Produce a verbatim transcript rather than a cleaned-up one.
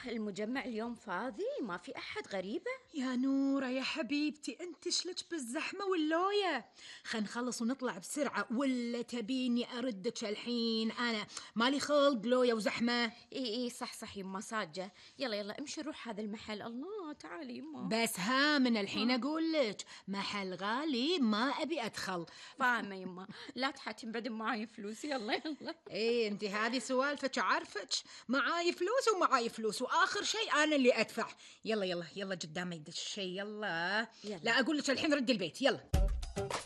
المجمع اليوم فاضي، ما في أحد. غريبة. يا نورة يا حبيبتي، انت شلك بالزحمة واللوية. خل نخلص ونطلع بسرعة، ولا تبيني أردك الحين؟ أنا مالي خلق لوية وزحمة. إي إي صح صح يما صاجة. يلا يلا امشي نروح هذا المحل. الله تعالي يما. بس ها من الحين أقول لك محل غالي ما أبي أدخل. فاهمة يما، لا تحاتم بعد معاي فلوس. يلا يلا. ايه انت هذه سوالفك عارفك، معاي فلوس ومعاي فلوس، واخر شيء انا اللي ادفع. يلا يلا يلا قدام ما يدش شيء. يلا. يلا. لا اقول لك الحين ردي البيت. يلا.